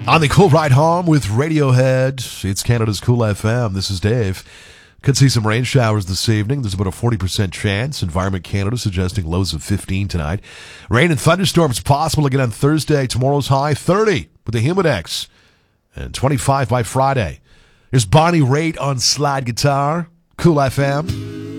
On the Cool Ride Home with Radiohead, it's Canada's Cool FM. This is Dave. Could see some rain showers this evening. There's about a 40% chance. Environment Canada suggesting lows of 15 tonight. Rain and thunderstorms possible again on Thursday. Tomorrow's high 30 with the Humidex. And 25 by Friday. Here's Bonnie Raitt on slide guitar. Cool FM.